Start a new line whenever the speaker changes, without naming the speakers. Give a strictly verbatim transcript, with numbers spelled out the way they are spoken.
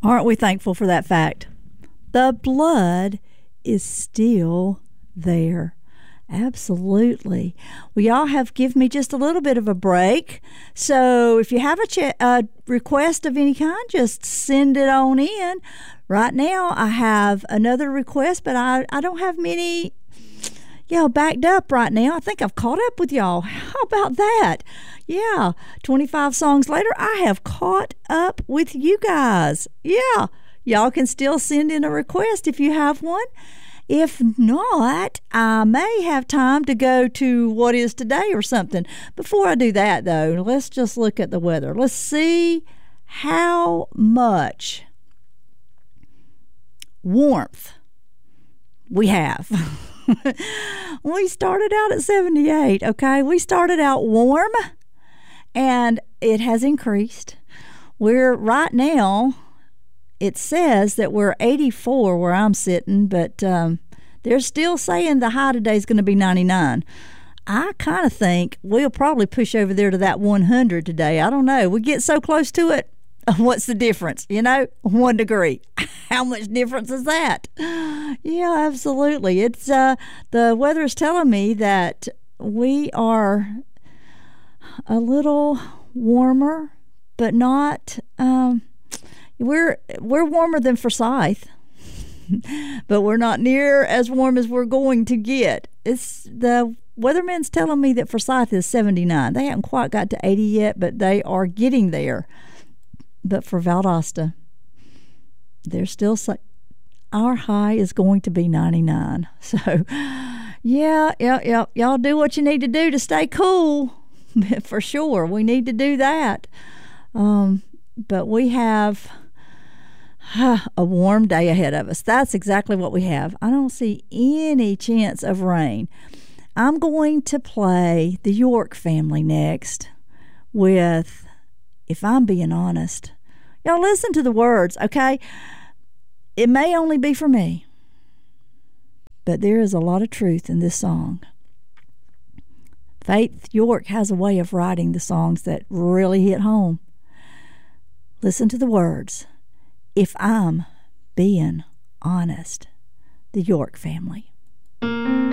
Aren't we thankful for that fact? The blood is still there. Absolutely. Well, y'all have given me just a little bit of a break. So if you have a, ch- a request of any kind, just send it on in. Right now, I have another request, but I, I don't have many, you know, backed up right now. I think I've caught up with y'all. How about that? Yeah, twenty-five songs later, I have caught up with you guys. Yeah, y'all can still send in a request if you have one. If not, I may have time to go to What Is Today or something. Before I do that, though, let's just look at the weather. Let's see how much warmth we have. We started out at seventy-eight, okay? We started out warm, and it has increased. We're right now, it says that we're eighty-four where I'm sitting, but um, they're still saying the high today is going to be ninety-nine. I kind of think we'll probably push over there to that one hundred today. I don't know. We get so close to it. What's the difference? You know, one degree. How much difference is that? Yeah, absolutely. It's uh, the weather is telling me that we are a little warmer, but not. Um, we're we're warmer than Forsyth, but we're not near as warm as we're going to get. It's the weatherman's telling me that Forsyth is seventy-nine. They haven't quite got to eighty yet, but they are getting there. But for Valdosta, they're still saying our high is going to be ninety-nine. So, yeah, yeah, yeah, y'all do what you need to do to stay cool. For sure, we need to do that. Um, but we have a warm day ahead of us. That's exactly what we have. I don't see any chance of rain. I'm going to play the York Family next with If I'm Being Honest. Y'all listen to the words, okay? It may only be for me, but there is a lot of truth in this song. Faith York has a way of writing the songs that really hit home. Listen to the words. If I'm Being Honest. The York Family.